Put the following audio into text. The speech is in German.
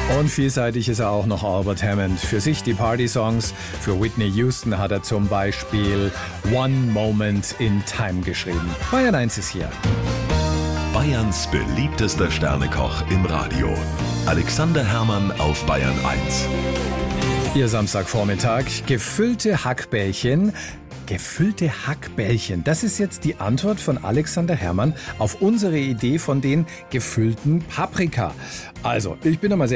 Und vielseitig ist er auch noch, Albert Hammond. Für sich die Party-Songs. Für Whitney Houston hat er zum Beispiel One Moment in Time geschrieben. Bayern 1 ist hier. Bayerns beliebtester Sternekoch im Radio. Alexander Herrmann auf Bayern 1. Ihr Samstagvormittag, gefüllte Hackbällchen. Gefüllte Hackbällchen, das ist jetzt die Antwort von Alexander Herrmann auf unsere Idee von den gefüllten Paprika. Also, ich bin einmal sehr